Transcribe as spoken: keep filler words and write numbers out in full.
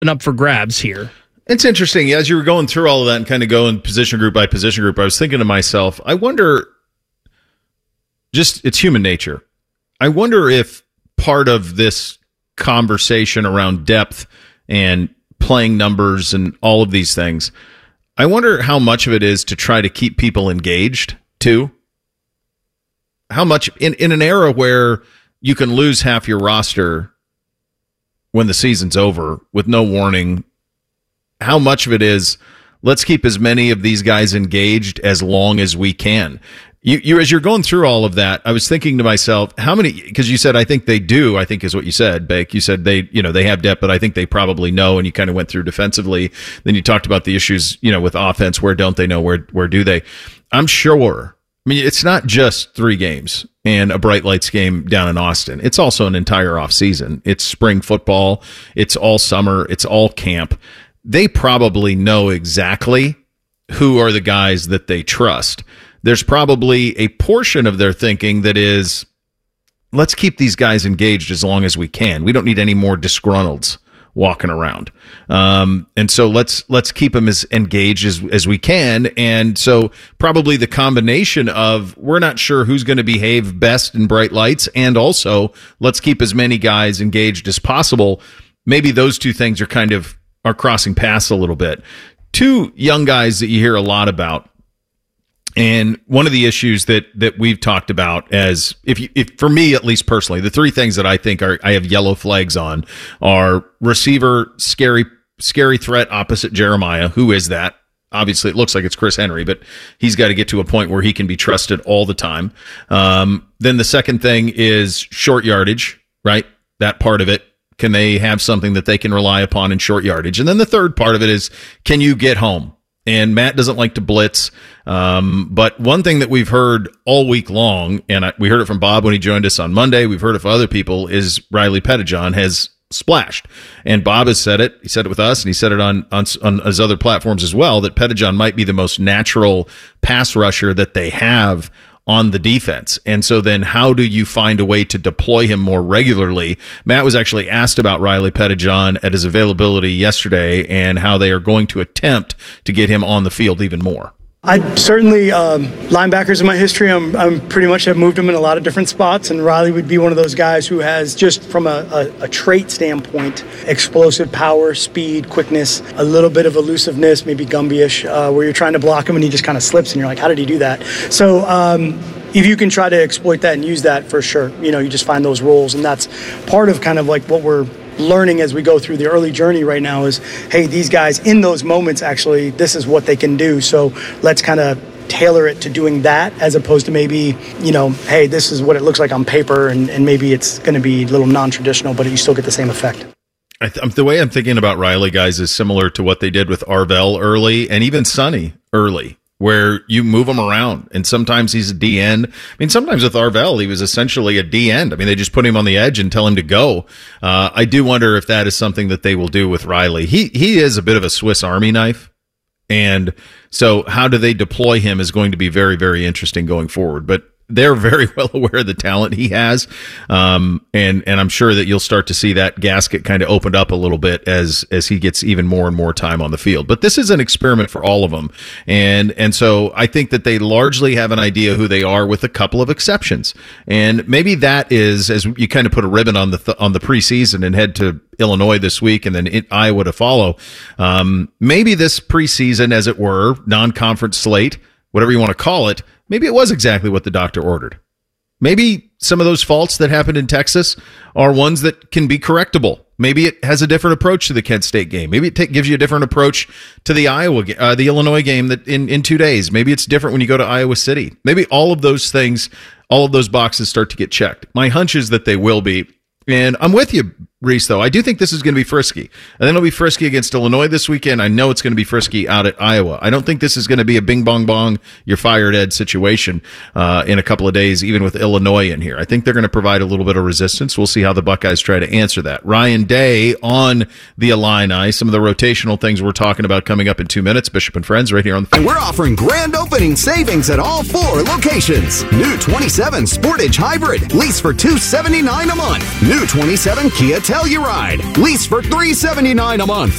up for grabs here. It's interesting. As you were going through all of that and kind of going position group by position group, I was thinking to myself, I wonder, just it's human nature. I wonder if part of this conversation around depth and playing numbers and all of these things, I wonder how much of it is to try to keep people engaged too. How much in, in an era where you can lose half your roster when the season's over with no warning, how much of it is let's keep as many of these guys engaged as long as we can. You, you, as you're going through all of that, I was thinking to myself, how many, because you said, I think they do, I think is what you said, Bake. You said they, you know, they have depth, but I think they probably know, and you kind of went through defensively. Then you talked about the issues, you know, with offense. Where don't they know? Where, where do they? I'm sure. I mean, it's not just three games and a Bright Lights game down in Austin. It's also an entire off season. It's spring football. It's all summer. It's all camp. They probably know exactly who are the guys that they trust. There's probably a portion of their thinking that is, let's keep these guys engaged as long as we can. We don't need any more disgruntles walking around. Um, and so let's let's keep them as engaged as, as we can. And so probably the combination of we're not sure who's going to behave best in Bright Lights, and also let's keep as many guys engaged as possible. Maybe those two things are kind of are crossing paths a little bit. Two young guys that you hear a lot about, and one of the issues that that we've talked about as, if, you, if for me at least personally, the three things that I think are I have yellow flags on are receiver, scary scary threat opposite Jeremiah. Who is that? Obviously, it looks like it's Chris Henry, but he's got to get to a point where he can be trusted all the time. Um, then the second thing is short yardage, right? That part of it. Can they have something that they can rely upon in short yardage? And then the third part of it is, can you get home? And Matt doesn't like to blitz. Um, but one thing that we've heard all week long, and I, we heard it from Bob when he joined us on Monday, we've heard it from other people, is Riley Pettijohn has splashed. And Bob has said it. He said it with us, and he said it on, on, on his other platforms as well, that Pettijohn might be the most natural pass rusher that they have on the defense. And so then how do you find a way to deploy him more regularly? Matt was actually asked about Riley Pettijohn at his availability yesterday and how they are going to attempt to get him on the field even more. I certainly, um, linebackers in my history, I'm, I'm pretty much have moved them in a lot of different spots, and Riley would be one of those guys who has, just from a, a, a trait standpoint, explosive power, speed, quickness, a little bit of elusiveness, maybe Gumby-ish, uh, where you're trying to block him and he just kind of slips and you're like, how did he do that? So um, if you can try to exploit that and use that, for sure, you know, you just find those roles, and that's part of kind of like what we're learning as we go through the early journey right now is, hey, these guys in those moments, actually, this is what they can do. So let's kind of tailor it to doing that, as opposed to maybe, you know, hey, this is what it looks like on paper, and, and maybe it's going to be a little non-traditional, but you still get the same effect. I th- the way I'm thinking about Riley, guys, is similar to what they did with Arvell early and even Sonny early, where you move him around, and sometimes he's a D end. I mean, sometimes with Arvell, he was essentially a D end. I mean, they just put him on the edge and tell him to go. Uh, I do wonder if that is something that they will do with Riley. He he is a bit of a Swiss Army knife, and so how do they deploy him is going to be very, very interesting going forward. But they're very well aware of the talent he has. Um, and, and I'm sure that you'll start to see that gasket kind of opened up a little bit as, as he gets even more and more time on the field. But this is an experiment for all of them. And, and so I think that they largely have an idea who they are, with a couple of exceptions. And maybe that is, as you kind of put a ribbon on the, th- on the preseason and head to Illinois this week and then it, Iowa to follow. Um, maybe this preseason, as it were, non-conference slate, whatever you want to call it, maybe it was exactly what the doctor ordered. Maybe some of those faults that happened in Texas are ones that can be correctable. Maybe it has a different approach to the Kent State game. Maybe it t- gives you a different approach to the Iowa, uh, the Illinois game that in, in two days. Maybe it's different when you go to Iowa City. Maybe all of those things, all of those boxes start to get checked. My hunch is that they will be. And I'm with you, Reese, though. I do think this is going to be frisky. And then it'll be frisky against Illinois this weekend. I know it's going to be frisky out at Iowa. I don't think this is going to be a bing, bong, bong, you're fired, Ed situation uh, in a couple of days, even with Illinois in here. I think they're going to provide a little bit of resistance. We'll see how the Buckeyes try to answer that. Ryan Day on the Illini. Some of the rotational things we're talking about coming up in two minutes. Bishop and Friends right here on the... And we're offering grand opening savings at all four locations. New twenty-seven Sportage Hybrid. Lease for two hundred seventy-nine dollars a month. New twenty-seven Kia Telluride. Lease for three hundred seventy-nine dollars a month.